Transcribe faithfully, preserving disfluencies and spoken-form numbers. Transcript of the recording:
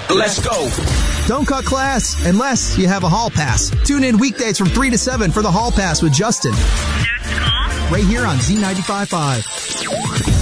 Let's go. Don't cut class unless you have a hall pass. Tune in weekdays from three to seven for the hall pass with Justin. Right here on Z ninety-five point five.